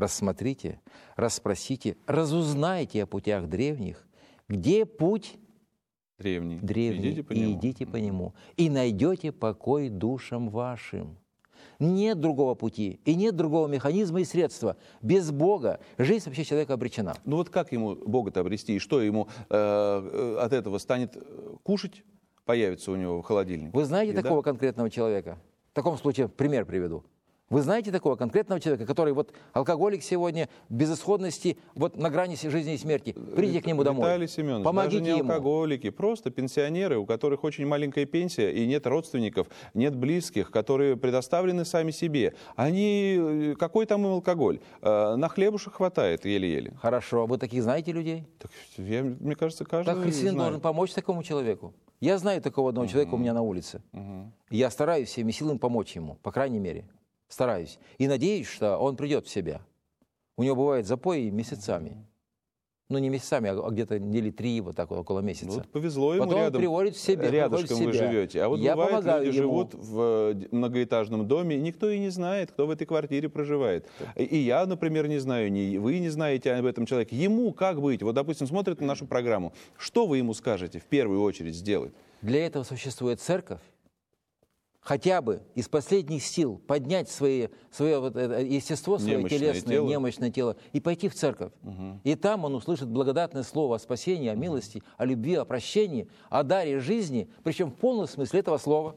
рассмотрите, расспросите, разузнайте о путях древних, где путь древний, идите по нему, и найдете покой душам вашим. Нет другого пути, и нет другого механизма и средства. Без Бога жизнь вообще человека обречена. Ну вот как ему Бога-то обрести, и что ему от этого станет кушать, появится у него в холодильнике? Вы знаете такого конкретного человека? В таком случае пример приведу. Вы знаете такого конкретного человека, который вот алкоголик сегодня, безысходности, вот на грани жизни и смерти? Придите к нему домой. Виталий Семенович, помогите даже не ему. Алкоголики, просто пенсионеры, у которых очень маленькая пенсия, и нет родственников, нет близких, которые предоставлены сами себе. Они, какой там им алкоголь? На хлебушек хватает еле-еле. Хорошо, вы таких знаете людей? Так, мне кажется, каждый Так христианин знает. должен помочь такому человеку. Я знаю такого одного человека у меня на улице. Я стараюсь всеми силами помочь ему, по крайней мере. Стараюсь. И надеюсь, что он придет в себя. У него бывают запои месяцами. Ну, не месяцами, а где-то недели 3, вот так вот, около месяца. Вот повезло ему. Потом рядом, он приводит в себя. Рядышком вы живете. А вот я бывает, помогаю люди ему. живут в многоэтажном доме, и никто и не знает, кто в этой квартире проживает. И я, например, не знаю, вы не знаете об этом человеке. Ему как быть? Вот, допустим, смотрит на нашу программу. Что вы ему скажете в первую очередь сделать? Для этого существует церковь. Хотя бы из последних сил поднять свое вот это естество, свое Немощное телесное, тело. немощное тело, и пойти в церковь. И там он услышит благодатное слово о спасении, о милости, о любви, о прощении, о даре жизни, причем в полном смысле этого слова.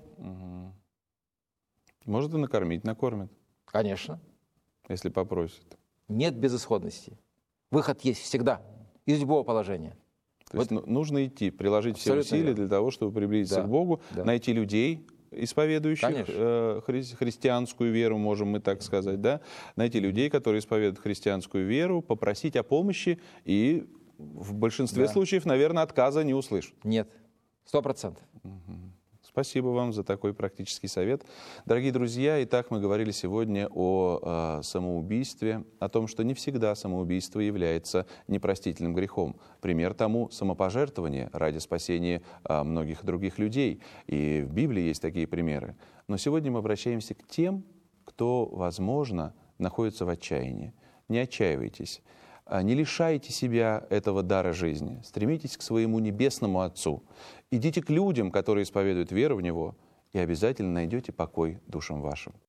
Может, и накормит. Конечно. Если попросит. Нет безысходности. Выход есть всегда, из любого положения. То есть нужно идти, приложить все Абсолютно усилия верно. для того, чтобы приблизиться к Богу, найти людей, исповедующих христианскую веру, можем мы так сказать, да? Найти людей, которые исповедуют христианскую веру, попросить о помощи, и в большинстве случаев, наверное, отказа не услышат. Нет, 100%. Спасибо вам за такой практический совет. Дорогие друзья, итак, мы говорили сегодня о самоубийстве, о том, что не всегда самоубийство является непростительным грехом. Пример тому — самопожертвование ради спасения многих других людей. И в Библии есть такие примеры. Но сегодня мы обращаемся к тем, кто, возможно, находится в отчаянии. Не отчаивайтесь. Не лишайте себя этого дара жизни. Стремитесь к своему небесному Отцу. Идите к людям, которые исповедуют веру в Него, и обязательно найдете покой душам вашим.